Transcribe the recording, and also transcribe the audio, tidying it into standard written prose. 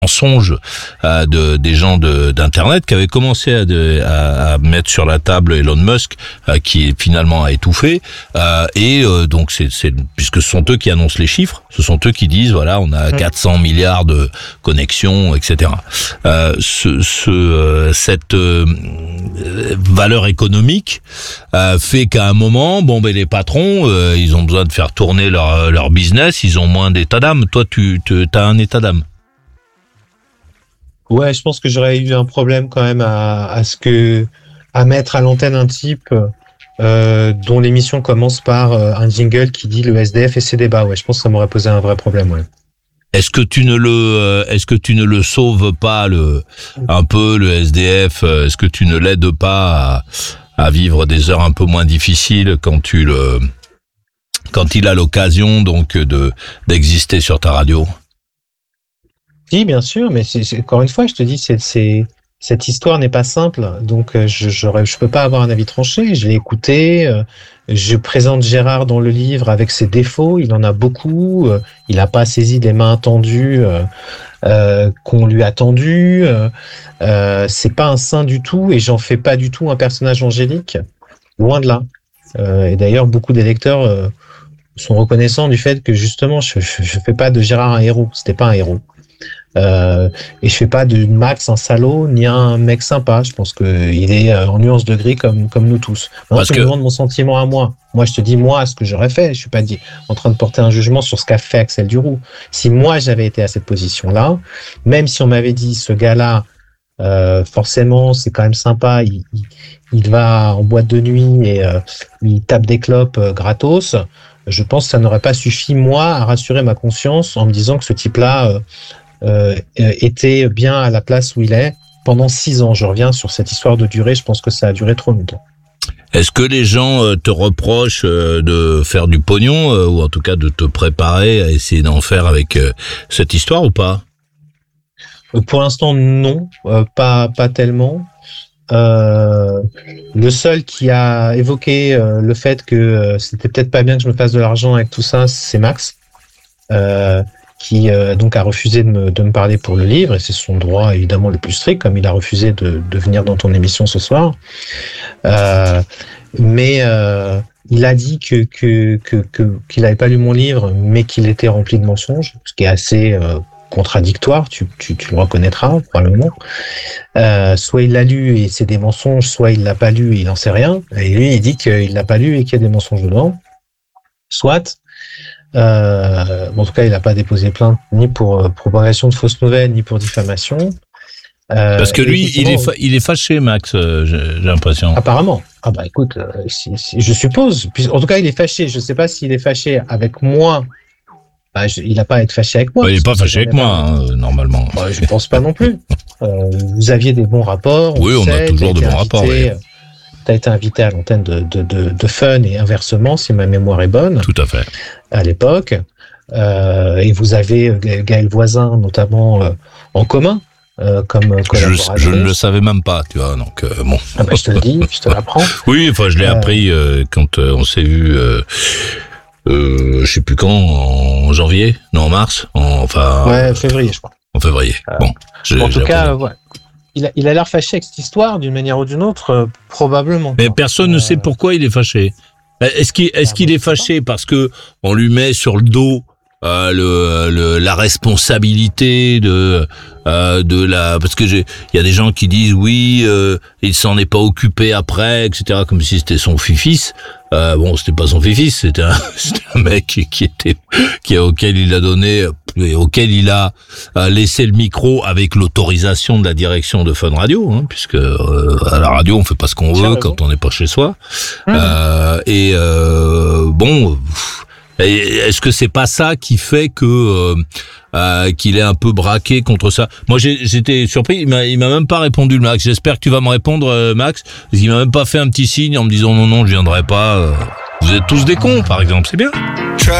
mensonges des gens d'internet qui avaient commencé à mettre sur la table Elon Musk, qui finalement a étouffé, donc c'est puisque ce sont eux qui annoncent les chiffres, ce sont eux qui disent voilà, on a 400 milliards de connexions, etc. Cette valeur économique fait qu'à un moment, les patrons, ils ont besoin de faire tourner leur business, ils ont moins d'état d'âme. Toi, t'as un état d'âme. Ouais, je pense que j'aurais eu un problème quand même à mettre à l'antenne un type dont l'émission commence par un jingle qui dit le SDF et ses débats. Ouais, je pense que ça m'aurait posé un vrai problème. Ouais. Est-ce que tu ne le sauves pas un peu le SDF? Est-ce que tu ne l'aides pas à vivre des heures un peu moins difficiles quand il a l'occasion donc d'exister sur ta radio? Oui, bien sûr, mais c'est encore une fois, je te dis, cette histoire n'est pas simple, donc je peux pas avoir un avis tranché. Je l'ai écouté, je présente Gérard dans le livre avec ses défauts, il en a beaucoup, il n'a pas saisi les mains tendues qu'on lui a tendues. C'est pas un saint du tout, et j'en fais pas du tout un personnage angélique, loin de là. Et d'ailleurs, beaucoup des lecteurs sont reconnaissants du fait que justement, je fais pas de Gérard un héros. C'était pas un héros. Et je fais pas de Max un salaud ni un mec sympa. Je pense que il est en nuance de gris comme nous tous. Maintenant, tu me demandes mon sentiment à moi. Moi, je te dis moi ce que j'aurais fait. Je suis pas en train de porter un jugement sur ce qu'a fait Axel Duroux. Si moi j'avais été à cette position-là, même si on m'avait dit ce gars-là, forcément c'est quand même sympa. Il va en boîte de nuit et il tape des clopes gratos. Je pense que ça n'aurait pas suffi moi à rassurer ma conscience en me disant que ce type-là était bien à la place où il est pendant 6 ans. Je reviens sur cette histoire de durée, je pense que ça a duré trop longtemps. Est-ce que les gens te reprochent de faire du pognon ou en tout cas de te préparer à essayer d'en faire avec cette histoire ou pas? Pour l'instant, non, pas tellement. Le seul qui a évoqué le fait que c'était peut-être pas bien que je me fasse de l'argent avec tout ça, c'est Max. Qui donc a refusé de me parler pour le livre, et c'est son droit évidemment le plus strict, comme il a refusé de venir dans ton émission ce soir. Mais il a dit qu'il n'avait pas lu mon livre, mais qu'il était rempli de mensonges, ce qui est assez contradictoire, tu le reconnaîtras probablement. Soit il l'a lu et c'est des mensonges, soit il l'a pas lu et il n'en sait rien. Et lui, il dit qu'il l'a pas lu et qu'il y a des mensonges dedans. Soit. En tout cas, il n'a pas déposé plainte ni pour propagation de fausses nouvelles, ni pour diffamation. Parce que lui, il est fâché, Max, j'ai l'impression. Apparemment. Ah bah écoute, je suppose. En tout cas, il est fâché. Je ne sais pas s'il est fâché avec moi. Bah, il n'a pas à être fâché avec moi. Il n'est pas fâché avec moi, normalement. Bah, je ne pense pas non plus. Vous aviez des bons rapports. Oui, on a toujours de bons rapports. Oui. Tu as été invité à l'antenne de Fun et inversement, si ma mémoire est bonne. Tout à fait. À l'époque. Et vous avez Gaël Voisin, notamment, en commun, comme collaborateur. Je ne le savais même pas, tu vois, donc bon. Ah bah, je te le dis, je te l'apprends. Oui, enfin, je l'ai appris quand on s'est vu, je sais plus quand, en janvier, non, en mars, ouais, février, je crois. En février, bon. En tout cas, ouais. Il a l'air fâché avec cette histoire, d'une manière ou d'une autre, probablement. Mais personne ne sait pourquoi il est fâché. Est-ce qu'il est fâché parce que on lui met sur le dos la responsabilité parce que il y a des gens qui disent oui, il s'en est pas occupé après, etc., comme si c'était son fils. Bon, c'était pas son fils, c'était un mec auquel il a donné, auquel il a laissé le micro avec l'autorisation de la direction de Fun Radio, hein, puisque à la radio on fait pas ce qu'on veut quand on n'est pas chez soi. Bon. Est-ce que c'est pas ça qui fait que qu'il est un peu braqué contre ça? Moi, j'étais surpris. Il m'a même pas répondu, le Max. J'espère que tu vas me répondre, Max, parce qu'il m'a même pas fait un petit signe en me disant non, je viendrai pas. Vous êtes tous des cons, par exemple. C'est bien.